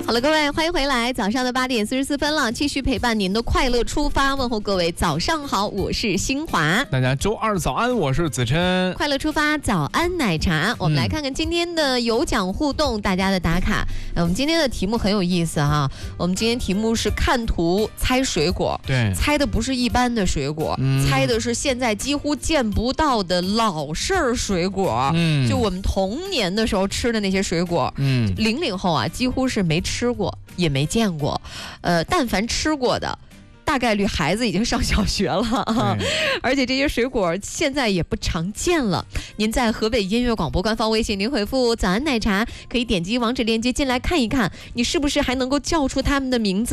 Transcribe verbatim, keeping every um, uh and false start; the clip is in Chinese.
好了，各位，欢迎回来，早上的八点四十四分了，继续陪伴您的快乐出发，问候各位早上好，我是新华。 大家周二早安，我是子琛。 快乐出发，早安奶茶。我们来看看今天的有奖互动，大家的打卡。呃，我们今天的题目很有意思哈，我们今天题目是看图猜水果， 对， 猜的不是一般的水果，嗯、猜的是现在几乎见不到的老式儿水果，嗯，就我们童年的时候吃的那些水果，嗯，零零后啊，几乎是没吃过也没见过，呃，但凡吃过的，大概率孩子已经上小学了啊，而且这些水果现在也不常见了。您在河北音乐广播官方微信，您回复早安奶茶，可以点击网址链接进来看一看，你是不是还能够叫出他们的名字。